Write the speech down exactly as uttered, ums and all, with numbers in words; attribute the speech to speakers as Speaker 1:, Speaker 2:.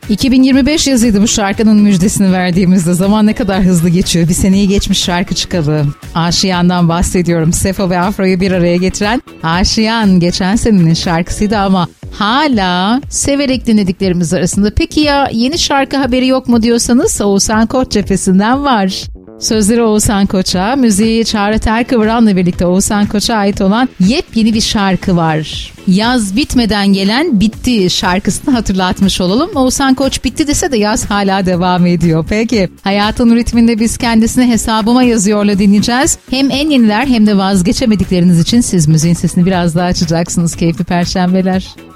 Speaker 1: iki bin yirmi beş yazıydı bu şarkının müjdesini verdiğimizde. Zaman ne kadar hızlı geçiyor. Bir seneyi geçmiş şarkı çıkalı. Aşiyan'dan bahsediyorum. Sefo ve Afro'yu bir araya getiren Aşiyan geçen senenin şarkısıydı ama hala severek dinlediklerimiz arasında. Peki ya yeni şarkı haberi yok mu diyorsanız Oğuzhan Koç cephesinden var. Sözleri Oğuzhan Koç'a, müziği Çağrı Terkıvran'la birlikte Oğuzhan Koç'a ait olan yepyeni bir şarkı var. Yaz bitmeden gelen Bitti şarkısını hatırlatmış olalım. Oğuzhan Koç bitti dese de yaz hala devam ediyor. Peki hayatın ritminde biz kendisine hesabıma yazıyorla dinleyeceğiz. Hem en yeniler hem de vazgeçemedikleriniz için siz müziğin sesini biraz daha açacaksınız. Keyifli perşembeler.